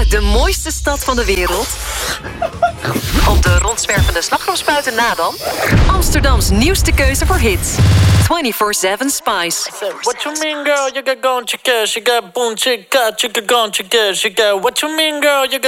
De mooiste stad van de wereld? Op de rondzwervende slagroomspuiten na dan? Amsterdams nieuwste keuze voor hits. 24/7 Spice. What you mean, girl? You got gone, chicka, she got boom, chicka, chicka, gone, chicka, she got. What you mean, girl? You got